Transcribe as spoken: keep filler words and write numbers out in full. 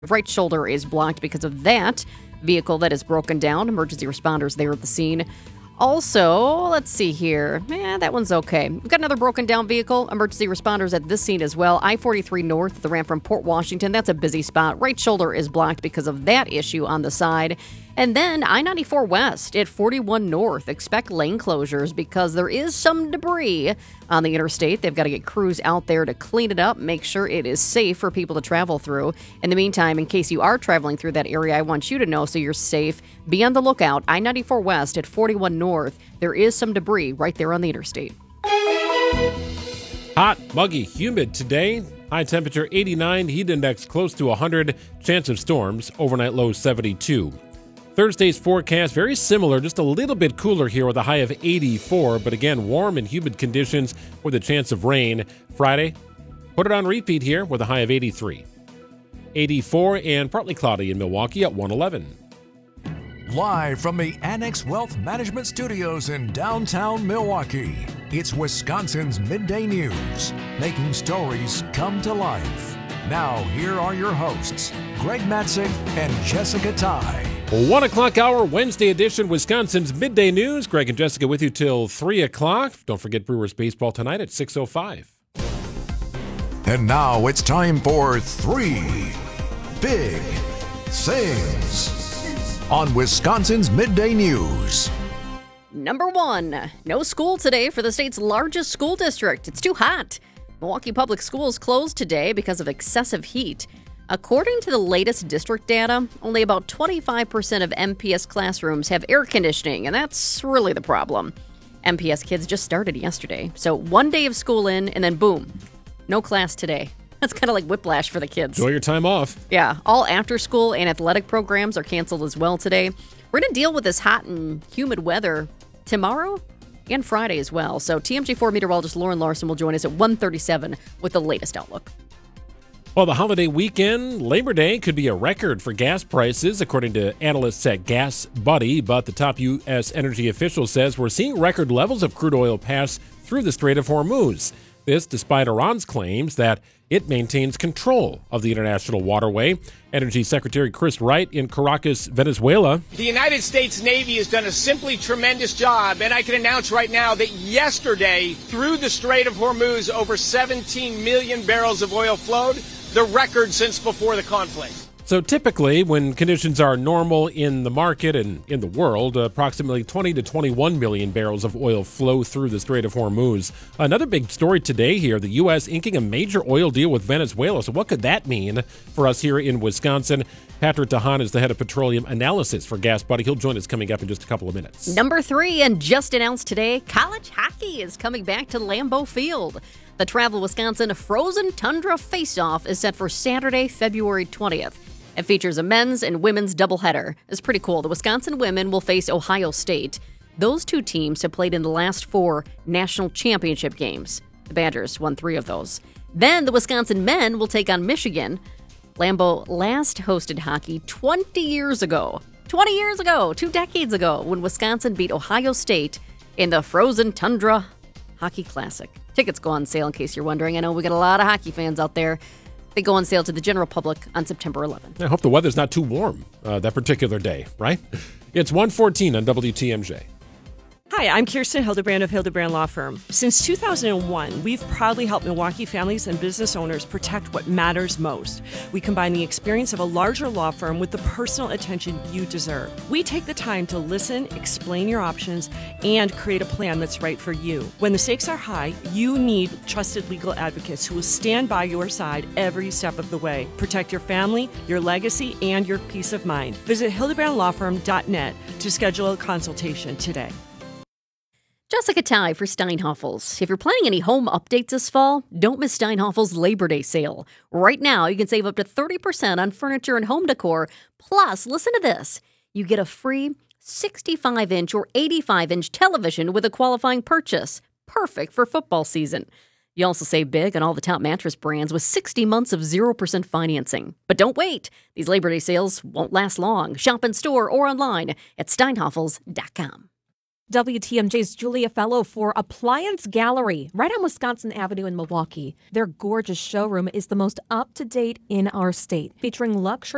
Right shoulder is blocked because of that vehicle that is broken down. Emergency responders there at the scene. Also, let's see here. Eh, that one's okay. We've got another broken down vehicle. Emergency responders at this scene as well. I forty-three North, the ramp from Port Washington. That's a busy spot. Right shoulder is blocked because of that issue on the side. And then I ninety-four West at forty-one North. Expect lane closures because there is some debris on the interstate. They've got to get crews out there to clean it up, make sure it is safe for people to travel through. In the meantime, in case you are traveling through that area, I want you to know so you're safe. Be on the lookout. I ninety-four West at forty-one North. There is some debris right there on the interstate. Hot, muggy, humid today. High temperature eighty-nine, heat index close to one hundred. Chance of storms, overnight low seventy-two. Thursday's forecast, very similar, just a little bit cooler here with a high of eighty-four, but again, warm and humid conditions with a chance of rain. Friday, put it on repeat here with a high of eighty-three. eighty-four and partly cloudy in Milwaukee at one eleven. Live from the Annex Wealth Management Studios in downtown Milwaukee, it's Wisconsin's Midday News, making stories come to life. Now, here are your hosts, Greg Matzek and Jessica Ty. One o'clock hour, Wednesday edition, Wisconsin's Midday News. Greg and Jessica with you till three o'clock. Don't forget Brewers baseball tonight at six oh five. And now it's time for Three Big Things on Wisconsin's Midday News. Number one, no school today for the state's largest school district. It's too hot. Milwaukee Public Schools closed today because of excessive heat. According to the latest district data, only about twenty-five percent of M P S classrooms have air conditioning, and that's really the problem. M P S kids just started yesterday, so one day of school in, and then boom, no class today. That's kind of like whiplash for the kids. Enjoy your time off. Yeah, all after-school and athletic programs are canceled as well today. We're going to deal with this hot and humid weather tomorrow and Friday as well. So T M J four meteorologist Lauren Larson will join us at one thirty-seven with the latest outlook. Well, the holiday weekend, Labor Day, could be a record for gas prices, according to analysts at Gas Buddy. But the top U S energy official says we're seeing record levels of crude oil pass through the Strait of Hormuz. This despite Iran's claims that it maintains control of the international waterway. Energy Secretary Chris Wright in Caracas, Venezuela. The United States Navy has done a simply tremendous job, and I can announce right now that yesterday, through the Strait of Hormuz, over seventeen million barrels of oil flowed, the record since before the conflict. So typically, when conditions are normal in the market and in the world, approximately twenty to twenty-one million barrels of oil flow through the Strait of Hormuz. Another big story today here, the U S inking a major oil deal with Venezuela. So what could that mean for us here in Wisconsin? Patrick DeHaan is the head of petroleum analysis for Gas Buddy. He'll join us coming up in just a couple of minutes. Number three, and just announced today, college hockey is coming back to Lambeau Field. The Travel Wisconsin Frozen Tundra Face-Off is set for Saturday, February twentieth. It features a men's and women's doubleheader. It's pretty cool. The Wisconsin women will face Ohio State. Those two teams have played in the last four national championship games. The Badgers won three of those. Then the Wisconsin men will take on Michigan. Lambeau last hosted hockey twenty years ago. twenty years ago, two decades ago, when Wisconsin beat Ohio State in the Frozen Tundra Hockey Classic. Tickets go on sale in case you're wondering. I know we got a lot of hockey fans out there. They go on sale to the general public on September eleventh. I hope the weather's not too warm uh, that particular day, right? It's one fourteen on W T M J. Hi, I'm Kirsten Hildebrand of Hildebrand Law Firm. Since two thousand one, we've proudly helped Milwaukee families and business owners protect what matters most. We combine the experience of a larger law firm with the personal attention you deserve. We take the time to listen, explain your options, and create a plan that's right for you. When the stakes are high, you need trusted legal advocates who will stand by your side every step of the way. Protect your family, your legacy, and your peace of mind. Visit hildebrand law firm dot net to schedule a consultation today. Jessica Ty for Steinhofels. If you're planning any home updates this fall, don't miss Steinhofels' Labor Day sale. Right now, you can save up to thirty percent on furniture and home decor. Plus, listen to this. You get a free sixty-five inch or eighty-five inch television with a qualifying purchase. Perfect for football season. You also save big on all the top mattress brands with sixty months of zero percent financing. But don't wait. These Labor Day sales won't last long. Shop in store or online at steinhofels dot com. W T M J's Julia Fellow for Appliance Gallery, right on Wisconsin Avenue in Milwaukee. Their gorgeous showroom is the most up-to-date in our state, featuring luxury